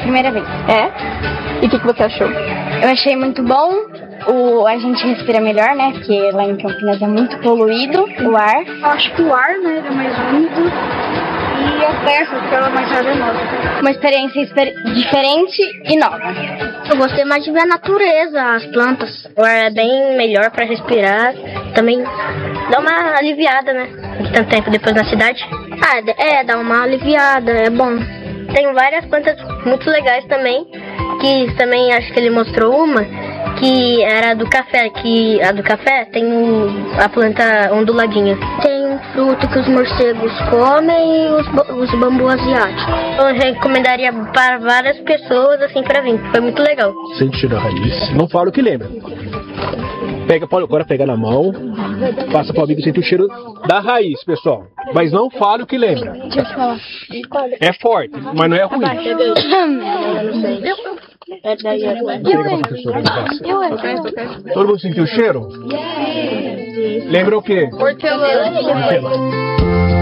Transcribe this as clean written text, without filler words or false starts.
primeira vez. É? E o que você achou? Eu achei muito bom. A gente respira melhor, né? Porque lá em Campinas é muito poluído o ar. Eu acho que o ar, né, ele é mais úmido e a terra, que ela é mais arenosa. Uma experiência diferente e nova. Eu gostei mais de ver a natureza, as plantas. O ar é bem melhor para respirar. Também dá uma aliviada, né? De tanto tempo depois na cidade. Dá uma aliviada, é bom. Tem várias plantas muito legais também, que também acho que ele mostrou uma, que era do café, que a do café tem a planta onduladinha. Tem um fruto que os morcegos comem e os bambu asiáticos. Eu recomendaria para várias pessoas assim para vir, foi muito legal. Sentir a raiz. Não fala o que lembra. Pode agora pegar na mão, passa para o amigo sentir o cheiro da raiz, pessoal. Mas não fale o que lembra. Deixa eu falar. É forte, mas não é ruim. Chega pra professora. Todo mundo sentiu o cheiro? Lembra o quê? Hortelã.